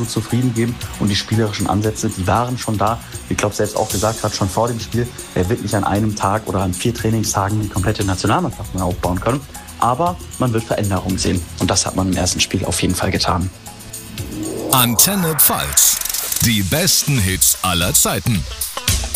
absolut zufrieden geben und die spielerischen Ansätze, die waren schon da. Wie Klopp selbst auch gesagt hat, schon vor dem Spiel, er wird nicht an einem Tag oder an 4 Trainingstagen die komplette Nationalmannschaft mehr aufbauen können. Aber man wird Veränderungen sehen und das hat man im ersten Spiel auf jeden Fall getan. Antenne Pfalz. Die besten Hits aller Zeiten.